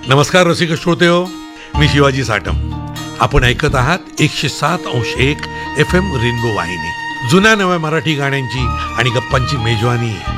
नमस्कार रसिक श्रोतेहो, मी शिवाजी साटम. आपण ऐकत आहात 107.1 FM रेनबो वाहिनी. जुन्या नव्या मराठी गाण्यांची आणि गप्पांची मेजवानी